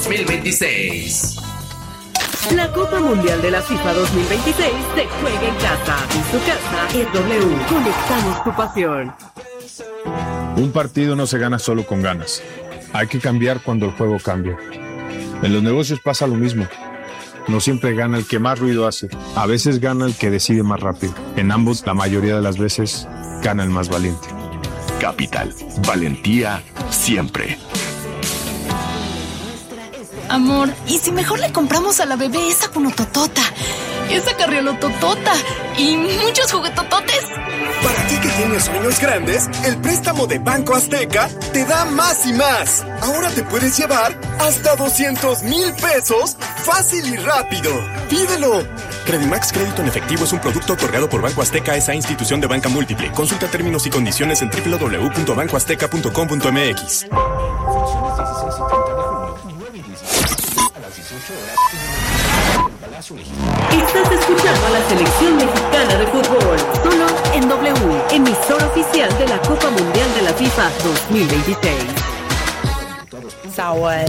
2026. La Copa Mundial de la FIFA 2026 se juega en casa. Y su casa es W. Conectamos tu pasión. Un partido no se gana solo con ganas. Hay que cambiar cuando el juego cambia. En los negocios pasa lo mismo. No siempre gana el que más ruido hace. A veces gana el que decide más rápido. En ambos, la mayoría de las veces, gana el más valiente. Capital. Valentía siempre. Amor, ¿y si mejor le compramos a la bebé esa cunototota, esa carriolototota y muchos juguetototes? Para ti que tienes sueños grandes, el préstamo de Banco Azteca te da más y más. Ahora te puedes llevar hasta 200,000 pesos fácil y rápido. ¡Pídelo! Credimax Crédito en Efectivo es un producto otorgado por Banco Azteca, esa institución de banca múltiple. Consulta términos y condiciones en www.bancoazteca.com.mx. Estás escuchando a la selección mexicana de fútbol, solo en W, emisora oficial de la Copa Mundial de la FIFA 2026. Sawatch.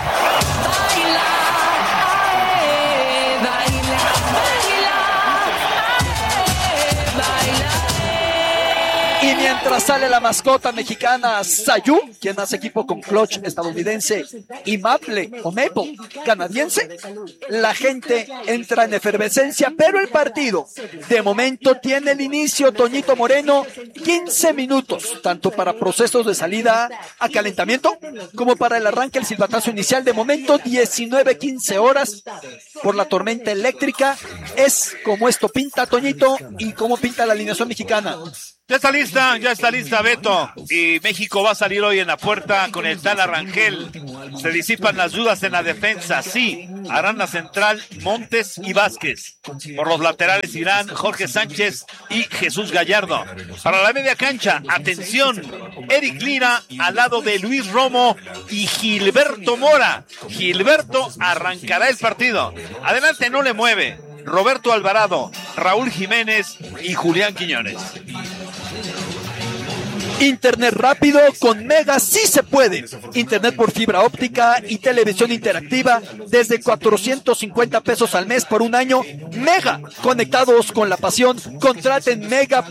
Y mientras sale la mascota mexicana Sayu, quien hace equipo con Clutch estadounidense y Maple o Maple canadiense, la gente entra en efervescencia, pero el partido de momento tiene el inicio, Toñito Moreno, 15 minutos, tanto para procesos de salida a calentamiento como para el arranque, el silbatazo inicial. De momento 19:15 horas por la tormenta eléctrica. Es como esto pinta, Toñito, y cómo pinta la alineación mexicana. Ya está lista, Beto. Y México va a salir hoy en la puerta con el tal Arrangel. Se disipan las dudas en la defensa. Sí, harán la central Montes y Vázquez. Por los laterales irán Jorge Sánchez y Jesús Gallardo. Para la media cancha, atención, Eric Lira al lado de Luis Romo y Gilberto Mora. Gilberto arrancará el partido. Adelante, no le mueve Roberto Alvarado, Raúl Jiménez y Julián Quiñones. Internet rápido con Mega sí se puede. Internet por fibra óptica y televisión interactiva desde 450 pesos al mes por un año. Mega, conectados con la pasión. Contraten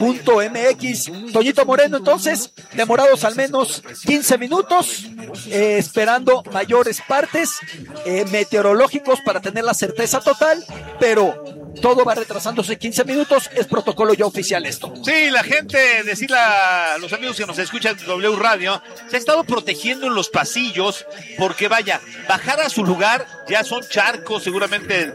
mega.mx. Toñito Moreno, entonces, demorados al menos 15 minutos, esperando mayores partes meteorológicos para tener la certeza total, pero todo va retrasándose 15 minutos. Es protocolo ya oficial esto. Sí, la gente, decirle a los amigos que nos escuchan en W Radio, se ha estado protegiendo en los pasillos porque vaya, bajar a su lugar ya son charcos, seguramente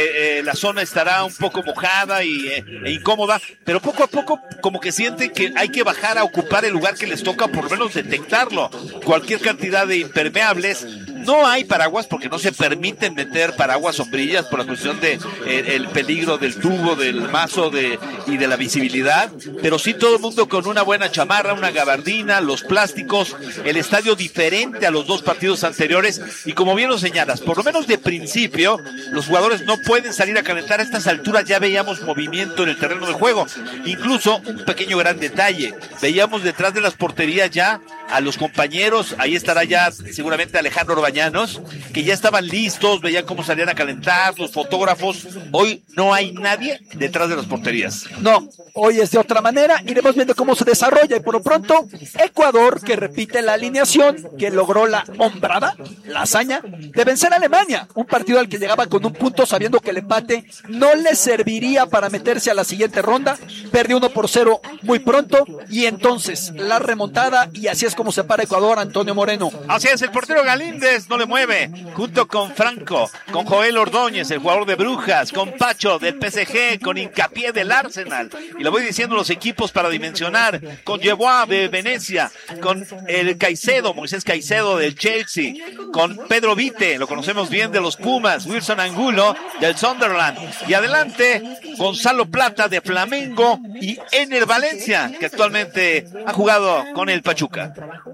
la zona estará un poco mojada e incómoda, pero poco a poco como que sienten que hay que bajar a ocupar el lugar que les toca, por lo menos detectarlo. Cualquier cantidad de impermeables. No hay paraguas porque no se permiten meter paraguas, sombrillas, por la cuestión de el peligro del tubo, del mazo y de la visibilidad, pero sí todo el mundo con una buena chamarra, una gabardina, los plásticos, el estadio diferente a los dos partidos anteriores, y como bien lo señalas, por lo menos de principio, los jugadores no pueden salir a calentar. A estas alturas ya veíamos movimiento en el terreno de juego, incluso un pequeño gran detalle, veíamos detrás de las porterías ya a los compañeros, ahí estará ya seguramente Alejandro Orbañanos, que ya estaban listos, veían cómo salían a calentar, los fotógrafos. Hoy no hay nadie detrás de las porterías. No, hoy es de otra manera, iremos viendo cómo se desarrolla, y por lo pronto, Ecuador, que repite la alineación, que logró la hombrada, la hazaña, de vencer a Alemania, un partido al que llegaba con un punto sabiendo que el empate no le serviría para meterse a la siguiente ronda, perdió 1-0 muy pronto, y entonces la remontada, y así es como se para Ecuador, Antonio Moreno. Así es, el portero Galíndez no le mueve, junto con Franco, con Joel Ordóñez, el jugador de Brujas, con Pacho del PSG, con Hincapié del Arsenal, y lo voy diciendo los equipos para dimensionar, con Yeboah de Venecia, con el Caicedo, Moisés Caicedo del Chelsea, con Pedro Vite, lo conocemos bien de los Pumas, Wilson Angulo del Sunderland, y adelante Gonzalo Plata de Flamengo y Ener Valencia, que actualmente ha jugado con el Pachuca.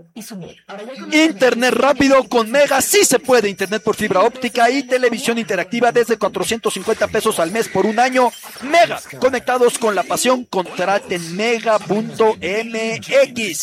Internet rápido con Mega sí se puede. Internet por fibra óptica y televisión interactiva desde 450 pesos al mes por un año. Mega, conectados con la pasión. Contraten mega.mx.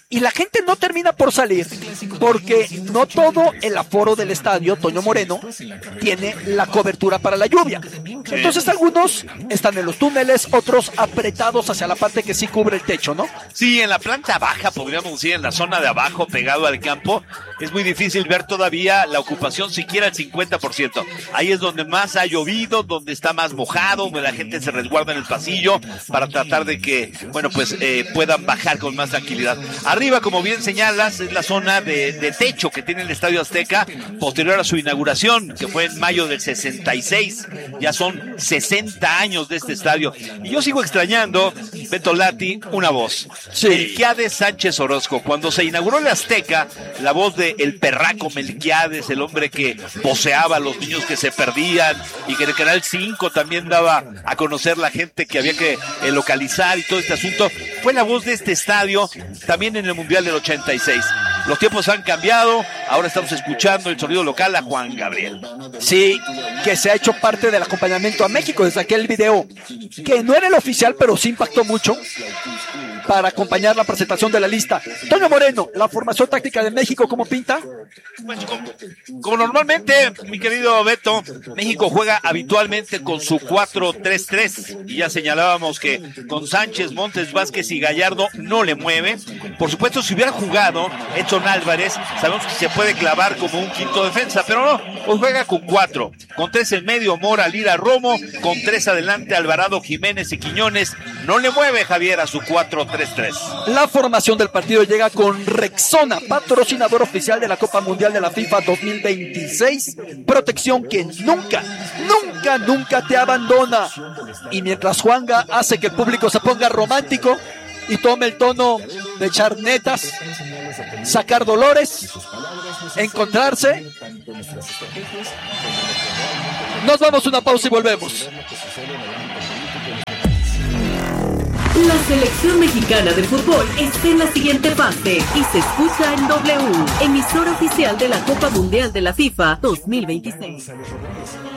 Y la gente no termina por salir porque no todo el aforo del estadio Toño Moreno tiene la cobertura para la lluvia. Entonces algunos están en los túneles, otros apretados hacia la parte que sí cubre el techo, ¿no? Sí, en la planta baja, podríamos decir, en la zona de abajo, pegado al campo, es muy difícil ver todavía la ocupación, siquiera el 50%. Ahí es donde más ha llovido, donde está más mojado, donde la gente se resguarda en el pasillo para tratar de que, bueno, pues puedan bajar con más tranquilidad. Arriba, como bien señalas, es la zona de techo que tiene el Estadio Azteca, posterior a su inauguración, que fue en mayo del 66. Ya son 60 años de este estadio. Y yo sigo extrañando, Beto Lati, una voz. Sí. Melquiades Sánchez Orozco. Cuando se inauguró el Azteca, la voz de el perraco Melquiades, el hombre que voceaba a los niños que se perdían, y que en el Canal 5 también daba a conocer la gente que había que localizar y todo este asunto, fue la voz de este estadio también en el Mundial del 86. Los tiempos han cambiado, ahora estamos escuchando el sonido local a Juan Gabriel. Sí, que se ha hecho parte del acompañamiento a México desde aquel video, que no era el oficial, pero sí impactó mucho para acompañar la presentación de la lista. Toño Moreno, la formación táctica de México, ¿cómo pinta? Pues como normalmente, mi querido Beto, México juega habitualmente con su 4-3-3, y ya señalábamos que con Sánchez, Montes, Vázquez y Gallardo no le mueve. Por supuesto, si hubiera jugado Edson Álvarez, sabemos que se puede clavar como un quinto defensa, pero no, pues juega con 4, con 3 en medio, Mora, Lira, Romo, con 3 adelante, Alvarado, Jiménez y Quiñones. No le mueve Javier a su 4-3-3. La formación del partido llega con Rexona, patrocinador oficial de la Copa Mundial de la FIFA 2026. Protección que nunca te abandona. Y mientras Juanga hace que el público se ponga romántico y tome el tono de echar netas, sacar dolores, encontrarse, nos vamos a una pausa y volvemos. La selección mexicana de fútbol está en la siguiente fase y se escucha en W, emisora oficial de la Copa Mundial de la FIFA 2026.